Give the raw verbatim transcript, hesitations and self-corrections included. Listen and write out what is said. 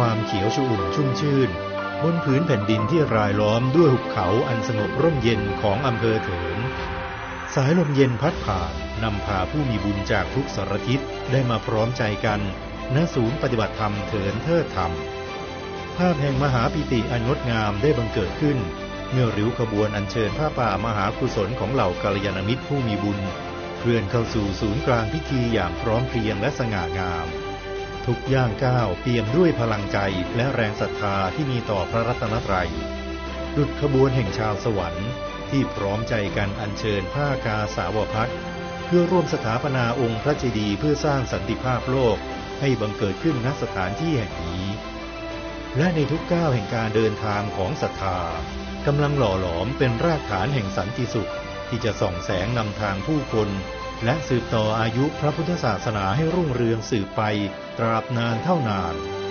ความเขียวชอุ่มชุ่มชื่นบนผืนแผ่นดินที่รายล้อมด้วยหุบเขาอันสงบร่มเย็นของอำเภอเถินสายลมเย็นพัดผ่านนำพาผู้มีบุญจากทุกสารทิศได้มาพร้อมใจกันณศูนย์ปฏิบัติธรรมเถินเทิดธรรมภาพแห่งมหาปิติอันงดงามได้บังเกิดขึ้นเมื่อริ้วขบวนอัญเชิญผ้าป่ามหากุศลของเหล่ากัลยาณมิตรผู้มีบุญเคลื่อนเข้าสู่ศูนย์กลางพิธีอย่างพร้อมเพรียงและสง่างามทุกย่างก้าวเปี่ยมด้วยพลังใจและแรงศรัทธาที่มีต่อพระรัตนตรัยดุจขบวนแห่งชาวสวรรค์ที่พร้อมใจกันอัญเชิญผ้ากาสาวพัสต์เพื่อร่วมสถาปนาองค์พระเจดีย์เพื่อสร้างสันติภาพโลกให้บังเกิดขึ้นณสถานที่แห่งนี้และในทุกก้าวแห่งการเดินทางของศรัทธากำลังหล่อหลอมเป็นรากฐานแห่งสันติสุขที่จะส่องแสงนำทางผู้คนและสืบต่ออายุพระพุทธศาสนาให้รุ่งเรืองสืบไปตราบนานเท่านาน